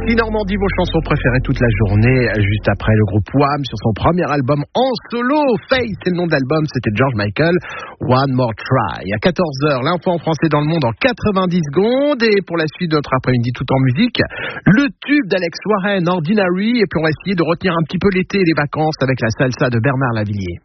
Ici Normandie, vos chansons préférées toute la journée, juste après le groupe Wham sur son premier album en solo. Faith, c'est le nom de l'album, c'était George Michael. One More Try. À 14h, l'info en français dans le monde en 90 secondes. Et pour la suite de notre après-midi tout en musique, le tube d'Alex Warren, Ordinary. Et puis on va essayer de retenir un petit peu l'été et les vacances avec la salsa de Bernard Lavilliers.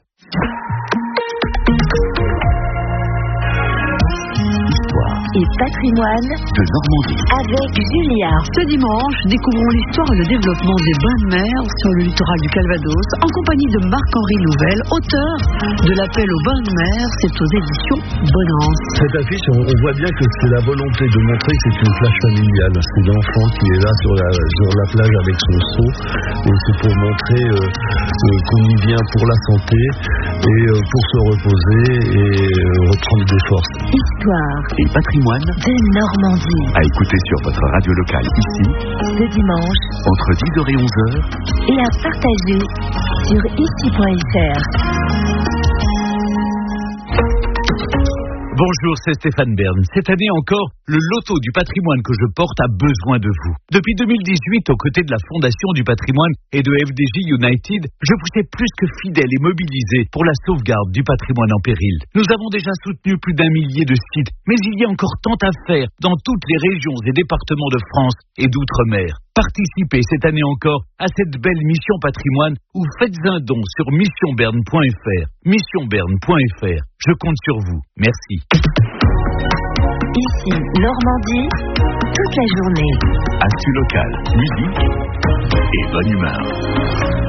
Et patrimoine de Normandie avec Julia. Ce dimanche, découvrons l'histoire et le développement des bains de mer sur le littoral du Calvados en compagnie de Marc-Henri Louvel, auteur de l'appel aux bains de mer. C'est aux éditions Bonance. Cette affiche, on voit bien que c'est la volonté de montrer que c'est une plage familiale. C'est l'enfant qui est là sur la plage avec son seau. Et c'est pour montrer qu'on y vient pour la santé et pour se reposer et reprendre des forces. Histoire et patrimoine de Normandie. À écouter sur votre radio locale ici, le dimanche, entre 10h et 11h, et à partager sur ici.fr. Bonjour, c'est Stéphane Bern. Cette année encore, le loto du patrimoine que je porte a besoin de vous. Depuis 2018, aux côtés de la Fondation du patrimoine et de FDJ United, je vous ai plus que fidèle et mobilisé pour la sauvegarde du patrimoine en péril. Nous avons déjà soutenu plus d'1 millier de sites, mais il y a encore tant à faire dans toutes les régions et départements de France et d'outre-mer. Participez cette année encore à cette belle mission patrimoine ou faites un don sur missionberne.fr. Missionberne.fr. Je compte sur vous. Merci. Ici, Normandie, toute la journée. Actu locale, musique et bonne humeur.